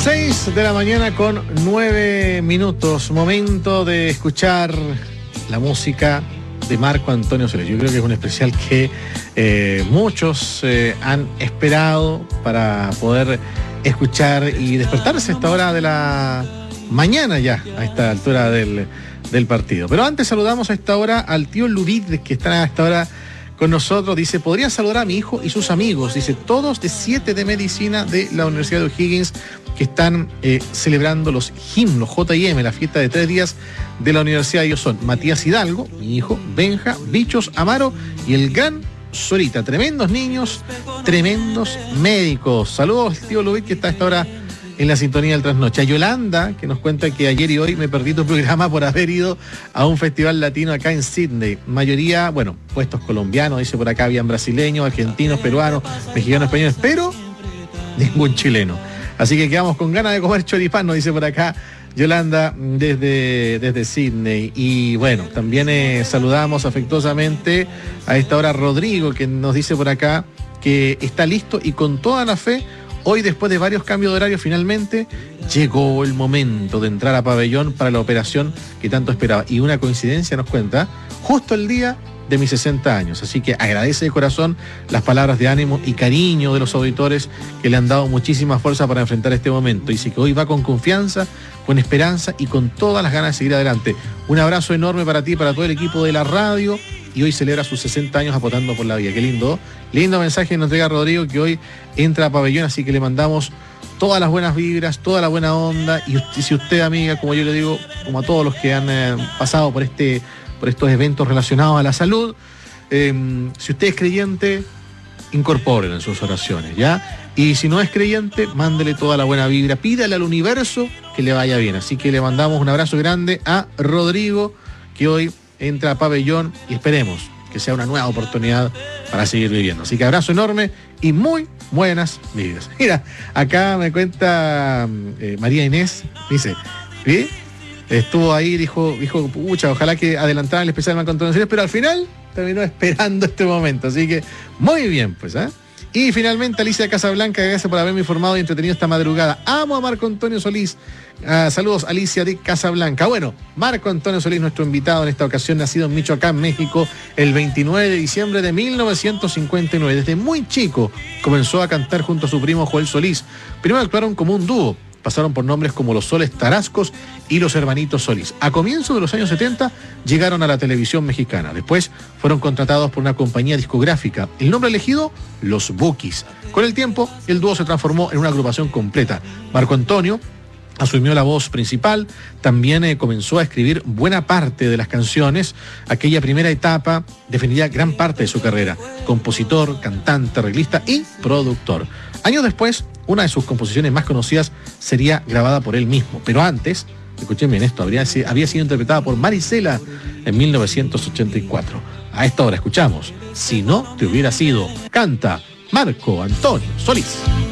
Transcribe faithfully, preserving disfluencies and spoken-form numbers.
seis de la mañana con nueve minutos. Momento de escuchar la música de Marco Antonio Solís. Yo creo que es un especial que eh, muchos eh, han esperado para poder escuchar y despertarse a esta hora de la mañana ya, a esta altura del, del partido. Pero antes saludamos a esta hora al tío Lurid, que está a esta hora con nosotros. Dice, podría saludar a mi hijo y sus amigos, dice, todos de siete de medicina de la Universidad de O'Higgins, que están eh, celebrando los himnos J I M, la fiesta de tres días de la universidad. Ellos son Matías Hidalgo, mi hijo, Benja, Bichos, Amaro y el gran Sorita. Tremendos niños, tremendos médicos. Saludos, tío Luis, que está a esta hora en la sintonía del trasnoche. A Yolanda, que nos cuenta que ayer y hoy me perdí tu programa por haber ido a un festival latino acá en Sydney. Mayoría, bueno, puestos colombianos, dice por acá, habían brasileños, argentinos, peruanos, mexicanos, españoles, pero ningún chileno. Así que quedamos con ganas de comer choripán, nos dice por acá Yolanda desde, desde Sydney. Y bueno, también eh, saludamos afectuosamente a esta hora a Rodrigo, que nos dice por acá que está listo y con toda la fe. Hoy, después de varios cambios de horario, finalmente llegó el momento de entrar a pabellón para la operación que tanto esperaba. Y una coincidencia nos cuenta, justo el día de mis sesenta años. Así que agradece de corazón las palabras de ánimo y cariño de los auditores que le han dado muchísima fuerza para enfrentar este momento. Dice que hoy va con confianza, con esperanza y con todas las ganas de seguir adelante. Un abrazo enorme para ti y para todo el equipo de la radio. Y hoy celebra sus sesenta años apostando por la vida. Qué lindo, lindo mensaje nos entrega Rodrigo, que hoy entra a pabellón, así que le mandamos todas las buenas vibras, toda la buena onda. Y usted, si usted, amiga, como yo le digo, como a todos los que han eh, pasado por este por estos eventos relacionados a la salud, eh, si usted es creyente, incorpórenlo en sus oraciones, ¿ya? Y si no es creyente, mándele toda la buena vibra, pídale al universo que le vaya bien. Así que le mandamos un abrazo grande a Rodrigo, que hoy entra a pabellón, y esperemos que sea una nueva oportunidad para seguir viviendo. Así que abrazo enorme y muy buenas vibras. Mira, acá me cuenta eh, María Inés, dice, ¿sí? Estuvo ahí, dijo, dijo, pucha, ojalá que adelantara el especial Marco Antonio Solís, pero al final terminó esperando este momento. Así que muy bien, pues, ¿eh? Y finalmente Alicia Casablanca, gracias por haberme informado y entretenido esta madrugada. Amo a Marco Antonio Solís. Uh, saludos, Alicia de Casablanca. Bueno, Marco Antonio Solís, nuestro invitado en esta ocasión, nacido en Michoacán, México, el veintinueve de diciembre de mil novecientos cincuenta y nueve. Desde muy chico comenzó a cantar junto a su primo Joel Solís. Primero actuaron como un dúo. Pasaron por nombres como los Soles Tarascos y los Hermanitos Solís. A comienzos de los años setenta llegaron a la televisión mexicana. Después fueron contratados por una compañía discográfica. El nombre elegido, Los Bukis. Con el tiempo, el dúo se transformó en una agrupación completa. Marco Antonio asumió la voz principal, también eh, comenzó a escribir buena parte de las canciones. Aquella primera etapa definiría gran parte de su carrera. Compositor, cantante, arreglista y productor. Años después, una de sus composiciones más conocidas sería grabada por él mismo. Pero antes, escuchen bien esto, habría, había sido interpretada por Marisela en mil novecientos ochenta y cuatro. A esta hora escuchamos Si no te hubiera sido. Canta Marco Antonio Solís.